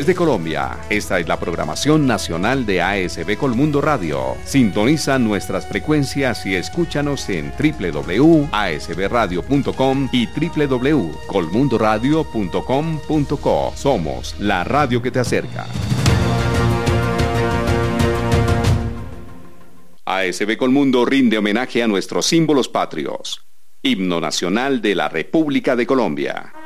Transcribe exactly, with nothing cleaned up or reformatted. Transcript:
Desde Colombia, esta es la programación nacional de A S B Colmundo Radio. Sintoniza nuestras frecuencias y escúchanos en doble u doble u doble u punto a s b radio punto com y doble u doble u doble u punto colmundo radio punto com punto co. Somos la radio que te acerca. A S B Colmundo rinde homenaje a nuestros símbolos patrios. Himno Nacional de la República de Colombia.